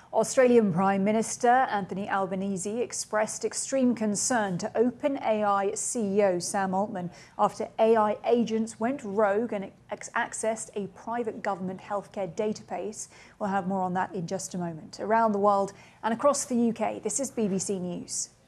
Australian Prime Minister Anthony Albanese expressed extreme concern to OpenAI CEO Sam Altman after AI agents went rogue and accessed a private government healthcare database. We'll have more on that in just a moment. Around the world and across the UK, this is BBC News.